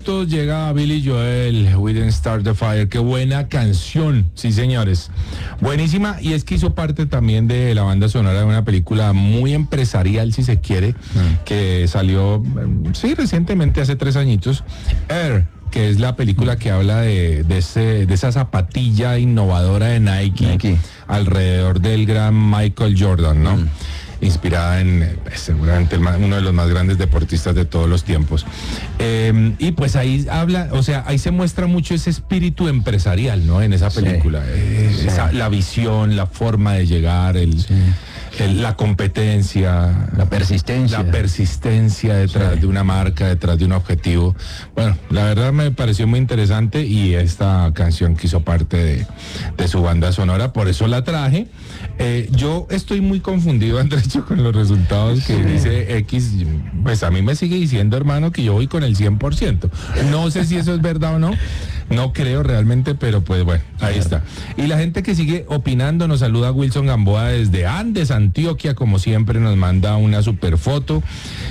minutos llega Billy Joel, We Didn't Start the Fire. Qué buena canción, sí señores. Buenísima, y es que hizo parte también de la banda sonora de una película muy empresarial, si se quiere, que salió, sí, recientemente, hace 3 añitos, Air, que es la película que habla de esa zapatilla innovadora de Nike alrededor del gran Michael Jordan, ¿no? Inspirada en seguramente uno de los más grandes deportistas de todos los tiempos. Y pues ahí habla, o sea, ahí se muestra mucho ese espíritu empresarial, ¿no? En esa película. La visión, la forma de llegar, la competencia, la persistencia detrás de una marca, detrás de un objetivo. Bueno, la verdad me pareció muy interesante, y esta canción que hizo parte de su banda sonora, por eso la traje. Yo estoy muy confundido, Andrés, con los resultados que dice X. Pues a mí me sigue diciendo, hermano, que yo voy con el 100%. No sé si eso es verdad o no. No creo realmente, pero pues bueno, ahí está. Y la gente que sigue opinando, nos saluda Wilson Gamboa desde Andes, Antioquia, como siempre nos manda una super foto.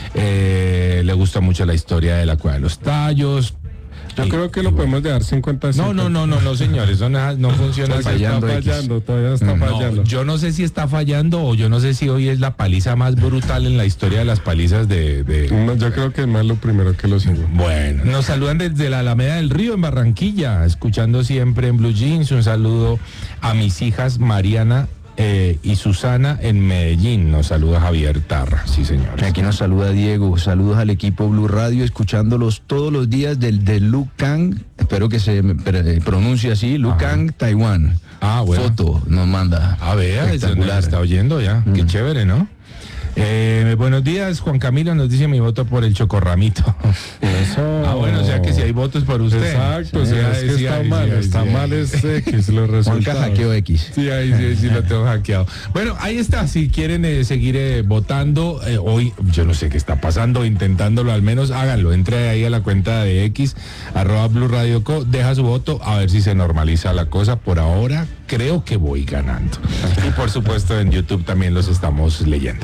Le gusta mucho la historia de la Cueva de los Tallos. Yo creo que lo podemos dejar 50. No, señores, eso no funciona. Todavía está fallando. Yo no sé si está fallando, o yo no sé si hoy es la paliza más brutal en la historia de las palizas No, yo creo que es más lo primero que lo segundo. Bueno, nos saludan desde la Alameda del Río, en Barranquilla, escuchando siempre en Blue Jeans. Un saludo a mis hijas Mariana y Susana en Medellín. Nos saluda Javier Tarra, sí señor. Aquí nos saluda Diego. Saludos al equipo Blue Radio, escuchándolos todos los días de Lucan, espero que se pronuncie así, Lucan, Taiwán. Bueno. Foto nos manda. Vea, es donde la está oyendo ya. Qué chévere, ¿no? Buenos días, Juan Camilo nos dice: mi voto por el Chocorramito. Eso. Bueno, o sea que si hay votos por usted. Exacto, es que está mal es X los resultados. Juanca hackeó X. Sí, sí lo tengo hackeado. Bueno, ahí está, si quieren seguir votando, hoy, yo no sé qué está pasando, intentándolo al menos, háganlo, entre ahí a la cuenta de X, @Blue Radio Co, deja su voto, a ver si se normaliza la cosa. Por ahora, creo que voy ganando. Y por supuesto en YouTube también los estamos leyendo.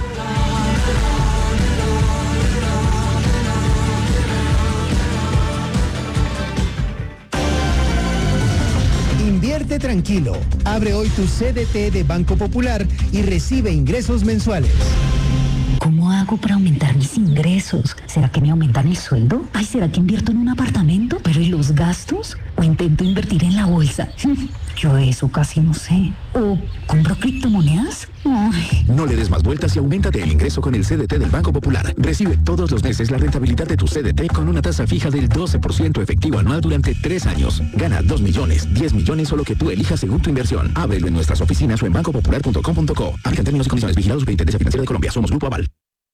Invierte tranquilo. Abre hoy tu CDT de Banco Popular y recibe ingresos mensuales. ¿Cómo hago para aumentar mis ingresos? ¿Será que me aumentan el sueldo? Ay, ¿será que invierto en un apartamento? ¿Pero y los gastos? ¿O intento invertir en la bolsa? Yo eso casi no sé. ¿O compro criptomonedas? Ay. No le des más vueltas y auméntate el ingreso con el CDT del Banco Popular. Recibe todos los meses la rentabilidad de tu CDT con una tasa fija del 12% efectivo anual durante 3 años. Gana 2 millones, 10 millones o lo que tú elijas según tu inversión. Ábrelo en nuestras oficinas o en bancopopular.com.co. Aplican términos y condiciones. Vigilados Superintendencia Financiera de Colombia. Somos Grupo Aval.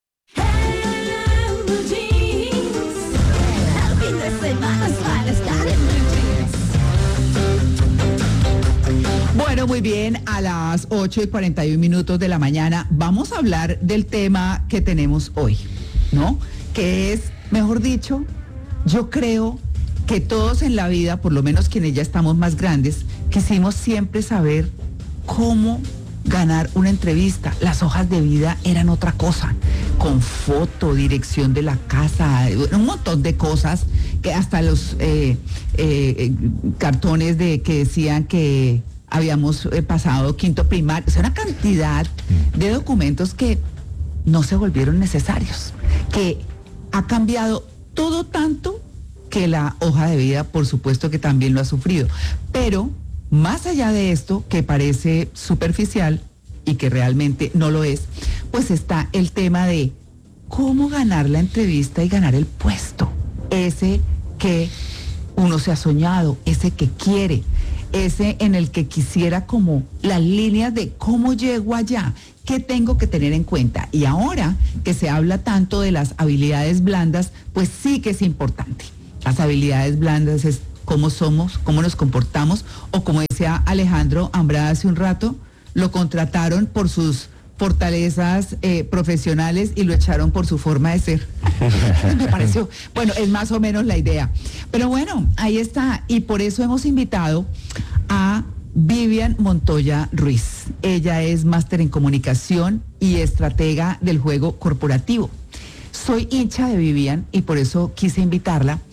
Bueno, muy bien, a las 8:41 de la mañana vamos a hablar del tema que tenemos hoy, ¿no? Que es, mejor dicho, yo creo que todos en la vida, por lo menos quienes ya estamos más grandes, quisimos siempre saber cómo ganar una entrevista. Las hojas de vida eran otra cosa, con foto, dirección de la casa, un montón de cosas, que hasta los cartones que decían que habíamos pasado quinto primario, o sea, una cantidad de documentos que no se volvieron necesarios, que ha cambiado todo tanto que la hoja de vida, por supuesto que también lo ha sufrido, pero más allá de esto, que parece superficial y que realmente no lo es, pues está el tema de cómo ganar la entrevista y ganar el puesto, ese que uno se ha soñado, ese que quiere, ese en el que quisiera como las líneas de cómo llego allá, qué tengo que tener en cuenta. Y ahora que se habla tanto de las habilidades blandas, pues sí que es importante. Las habilidades blandas es cómo somos, cómo nos comportamos, o como decía Alejandro Ambrada hace un rato, lo contrataron por sus fortalezas profesionales y lo echaron por su forma de ser. Me pareció, bueno, es más o menos la idea. Pero bueno, ahí está, y por eso hemos invitado a Vivian Montoya Ruiz. Ella es máster en comunicación y estratega del juego corporativo. Soy hincha de Vivian y por eso quise invitarla.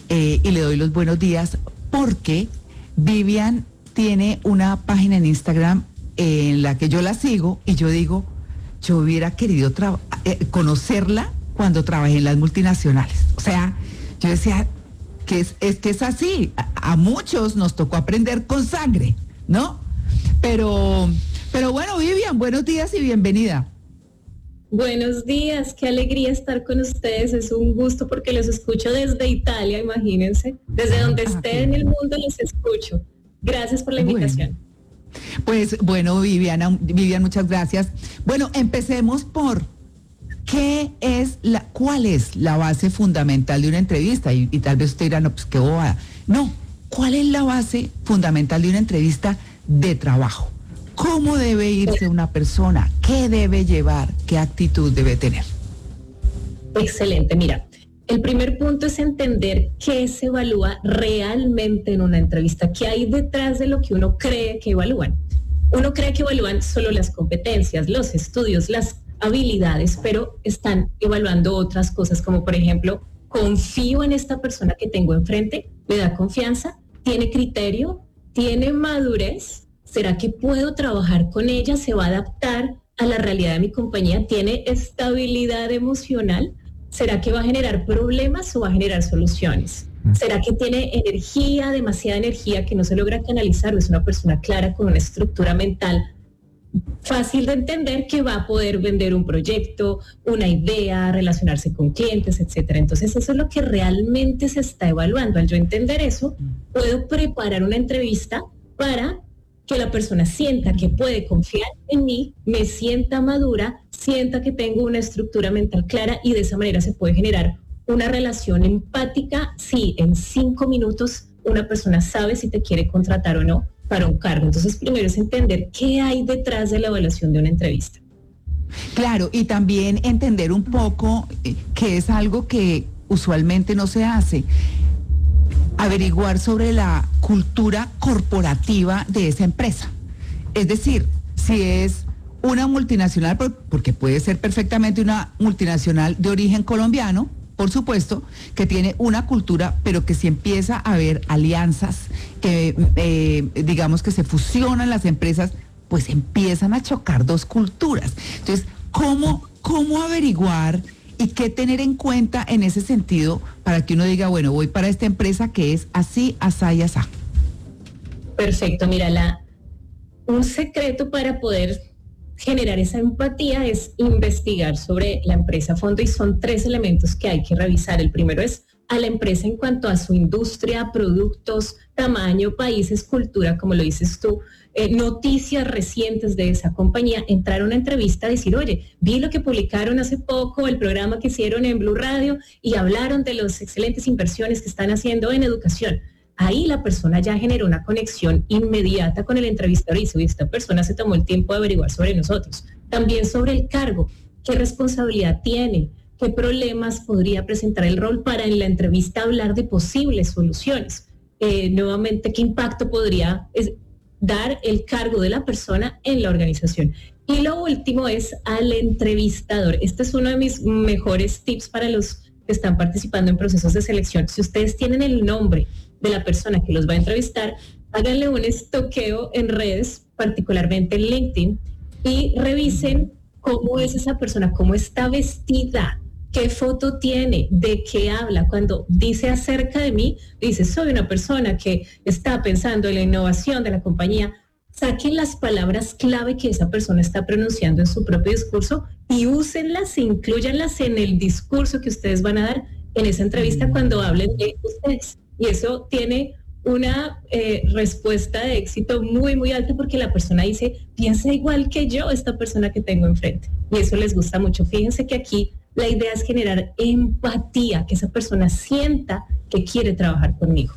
y le doy los buenos días porque Vivian tiene una página en Instagram en la que yo la sigo y yo digo, yo hubiera querido conocerla cuando trabajé en las multinacionales. O sea, yo decía que es así. A muchos nos tocó aprender con sangre, ¿no? Pero bueno, Vivian, buenos días y bienvenida. Buenos días, qué alegría estar con ustedes, es un gusto porque los escucho desde Italia, imagínense, desde donde esté en el mundo los escucho. Gracias por la invitación. Pues bueno, Vivian, muchas gracias. Bueno, empecemos por ¿cuál es la base fundamental de una entrevista? Y tal vez usted dirá, no, pues qué bobada. No, ¿cuál es la base fundamental de una entrevista de trabajo? ¿Cómo debe irse una persona? ¿Qué debe llevar? ¿Qué actitud debe tener? Excelente, mira, el primer punto es entender qué se evalúa realmente en una entrevista, qué hay detrás de lo que uno cree que evalúan. Uno cree que evalúan solo las competencias, los estudios, las habilidades, pero están evaluando otras cosas, como por ejemplo, confío en esta persona que tengo enfrente, le da confianza, tiene criterio, tiene madurez. ¿Será que puedo trabajar con ella? ¿Se va a adaptar a la realidad de mi compañía? ¿Tiene estabilidad emocional? ¿Será que va a generar problemas o va a generar soluciones? ¿Será que tiene energía, demasiada energía que no se logra canalizar o es una persona clara con una estructura mental fácil de entender que va a poder vender un proyecto, una idea, relacionarse con clientes, etcétera? Entonces eso es lo que realmente se está evaluando. Al yo entender eso, puedo preparar una entrevista para que la persona sienta que puede confiar en mí, me sienta madura, sienta que tengo una estructura mental clara y de esa manera se puede generar una relación empática. Sí, en 5 minutos una persona sabe si te quiere contratar o no para un cargo. Entonces, primero es entender qué hay detrás de la evaluación de una entrevista. Claro, y también entender un poco que es algo que usualmente no se hace. Averiguar sobre la cultura corporativa de esa empresa. Es decir, si es una multinacional, porque puede ser perfectamente una multinacional de origen colombiano, por supuesto, que tiene una cultura, pero que si empieza a haber alianzas, que digamos que se fusionan las empresas, pues empiezan a chocar dos culturas. Entonces, ¿cómo averiguar y qué tener en cuenta en ese sentido para que uno diga, bueno, voy para esta empresa que es así, asá y asá? Perfecto, mira, un secreto para poder generar esa empatía es investigar sobre la empresa a fondo y son 3 elementos que hay que revisar. El primero es a la empresa en cuanto a su industria, productos, tamaño, países, cultura, como lo dices tú, noticias recientes de esa compañía, entrar a una entrevista, decir, oye, vi lo que publicaron hace poco, el programa que hicieron en Blue Radio y hablaron de las excelentes inversiones que están haciendo en educación. Ahí la persona ya generó una conexión inmediata con el entrevistador y dice, oye, esta persona se tomó el tiempo de averiguar sobre nosotros. También sobre el cargo, qué responsabilidad tiene, qué problemas podría presentar el rol para en la entrevista hablar de posibles soluciones. Nuevamente, qué impacto podría dar el cargo de la persona en la organización. Y lo último es al entrevistador. Este es uno de mis mejores tips para los que están participando en procesos de selección. Si ustedes tienen el nombre de la persona que los va a entrevistar, háganle un estoqueo en redes, particularmente en LinkedIn, y revisen cómo es esa persona, cómo está vestida, qué foto tiene, de qué habla. Cuando dice acerca de mí, dice, soy una persona que está pensando en la innovación de la compañía. Saquen las palabras clave que esa persona está pronunciando en su propio discurso y úsenlas, inclúyanlas en el discurso que ustedes van a dar en esa entrevista cuando hablen de ustedes. Y eso tiene una respuesta de éxito muy, muy alta porque la persona dice, piensa igual que yo, esta persona que tengo enfrente. Y eso les gusta mucho. Fíjense que aquí la idea es generar empatía, que esa persona sienta que quiere trabajar conmigo.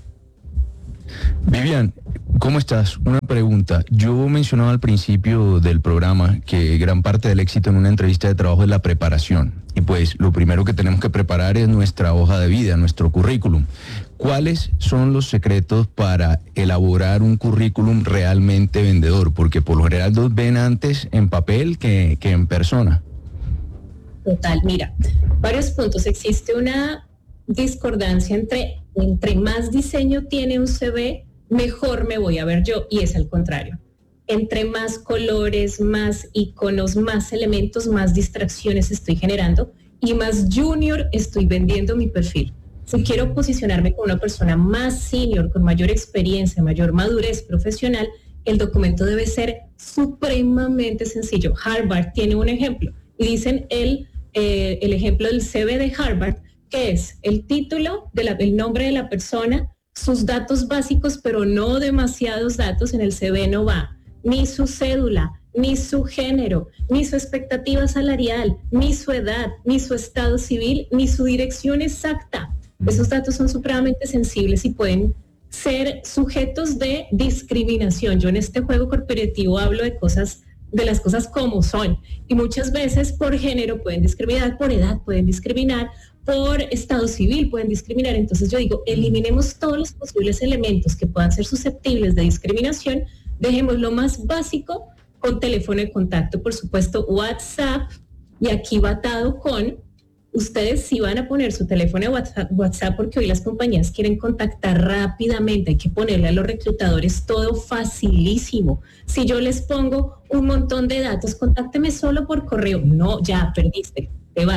Vivian, ¿cómo estás? Una pregunta. Yo mencionaba al principio del programa que gran parte del éxito en una entrevista de trabajo es la preparación. Y pues lo primero que tenemos que preparar es nuestra hoja de vida, nuestro currículum. ¿Cuáles son los secretos para elaborar un currículum realmente vendedor? Porque por lo general los ven antes en papel que en persona. Total, mira, varios puntos. Existe una discordancia entre entre más diseño tiene un CV, mejor me voy a ver yo, y es al contrario. Entre más colores, más iconos, más elementos, más distracciones estoy generando y más junior estoy vendiendo mi perfil. Si quiero posicionarme como una persona más senior, con mayor experiencia, mayor madurez profesional, el documento debe ser supremamente sencillo. Harvard tiene un ejemplo y dicen el ejemplo del CV de Harvard, que es el título, el nombre de la persona, sus datos básicos, pero no demasiados datos. En el CV no va ni su cédula, ni su género, ni su expectativa salarial, ni su edad, ni su estado civil, ni su dirección exacta. Esos datos son supremamente sensibles y pueden ser sujetos de discriminación. Yo en este juego corporativo hablo de las cosas como son, y muchas veces por género pueden discriminar, por edad pueden discriminar, por estado civil pueden discriminar. Entonces yo digo, eliminemos todos los posibles elementos que puedan ser susceptibles de discriminación, dejemos lo más básico con teléfono de contacto, por supuesto WhatsApp, y aquí va atado con, ustedes sí van a poner su teléfono de WhatsApp porque hoy las compañías quieren contactar rápidamente, hay que ponerle a los reclutadores todo facilísimo. Si yo les pongo un montón de datos, contácteme solo por correo, no, ya perdiste,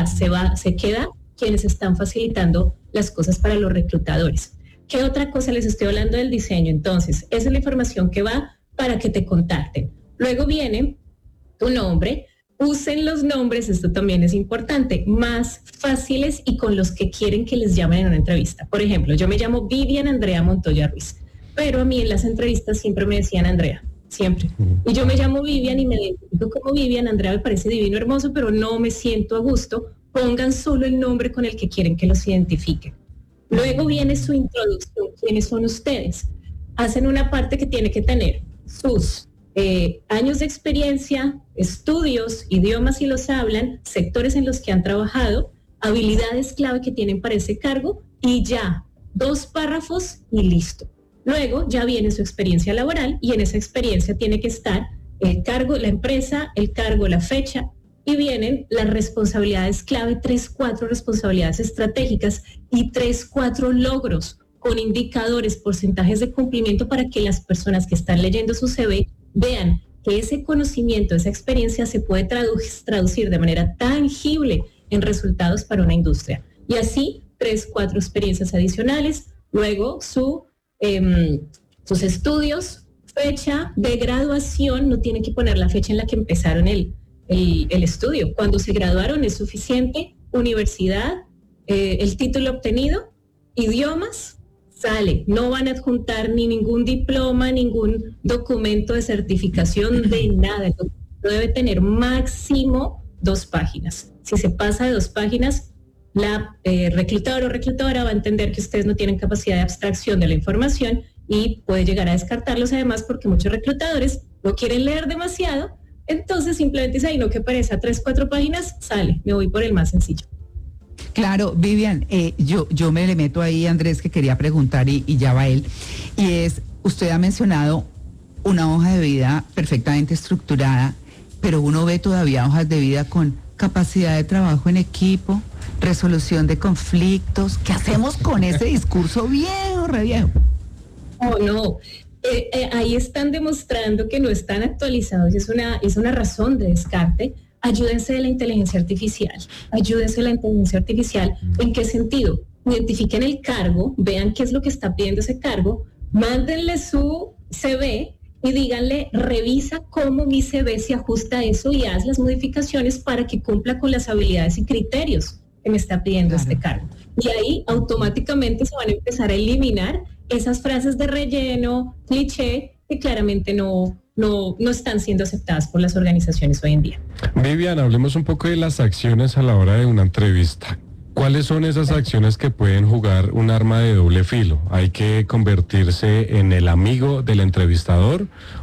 se queda quienes están facilitando las cosas para los reclutadores. ¿Qué otra cosa les estoy hablando del diseño? Entonces, esa es la información que va para que te contacten. Luego viene tu nombre. Usen los nombres, esto también es importante, más fáciles y con los que quieren que les llamen en una entrevista. Por ejemplo, yo me llamo Vivian Andrea Montoya Ruiz, pero a mí en las entrevistas siempre me decían Andrea, siempre. Y yo me llamo Vivian y me identifico como Vivian. Andrea me parece divino, hermoso, pero no me siento a gusto. Pongan solo el nombre con el que quieren que los identifiquen. Luego viene su introducción. ¿Quiénes son ustedes? Hacen una parte que tiene que tener sus años de experiencia, estudios, idiomas si los hablan, sectores en los que han trabajado, habilidades clave que tienen para ese cargo, y ya, 2 párrafos y listo. Luego ya viene su experiencia laboral, y en esa experiencia tiene que estar el cargo, la empresa, el cargo, la fecha, y vienen las responsabilidades clave, 3-4 responsabilidades estratégicas y 3-4 logros con indicadores, porcentajes de cumplimiento, para que las personas que están leyendo su CV vean que ese conocimiento, esa experiencia se puede traducir de manera tangible en resultados para una industria. Y así 3-4 experiencias adicionales, luego sus estudios, fecha de graduación, no tiene que poner la fecha en la que empezaron el estudio. Cuando se graduaron es suficiente, universidad, el título obtenido, idiomas, sale. No van a adjuntar ni ningún diploma, ningún documento de certificación de nada. El documento debe tener máximo 2 páginas. Si se pasa de 2 páginas, la reclutador o reclutadora va a entender que ustedes no tienen capacidad de abstracción de la información y puede llegar a descartarlos, además porque muchos reclutadores no quieren leer demasiado, entonces simplemente dice, ay, no, que parece a 3-4 páginas, sale, me voy por el más sencillo. Claro, Vivian, yo me le meto ahí, Andrés, que quería preguntar y ya va él, y es, usted ha mencionado una hoja de vida perfectamente estructurada, pero uno ve todavía hojas de vida con capacidad de trabajo en equipo, resolución de conflictos. ¿Qué hacemos con ese discurso viejo, re viejo? Oh, no. Ahí están demostrando que no están actualizados, es una razón de descarte. Ayúdense de la inteligencia artificial. ¿En qué sentido? Identifiquen el cargo, vean qué es lo que está pidiendo ese cargo, mándenle su CV y díganle, revisa cómo mi CV se ajusta a eso y haz las modificaciones para que cumpla con las habilidades y criterios que me está pidiendo este cargo. Y ahí automáticamente se van a empezar a eliminar esas frases de relleno, cliché, que claramente no están siendo aceptadas por las organizaciones hoy en día. Vivian, hablemos un poco de las acciones a la hora de una entrevista. ¿Cuáles son esas acciones que pueden jugar un arma de doble filo? ¿Hay que convertirse en el amigo del entrevistador